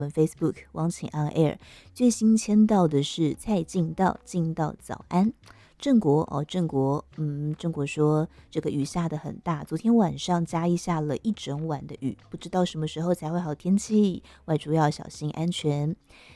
Facebook 汪晴 on air 最新签到的是蔡进道，进道早安。郑国郑国说这个雨下得很大，昨天晚上嘉义下了一整晚的雨，不知道什么时候才会好天气，外出要小心安全。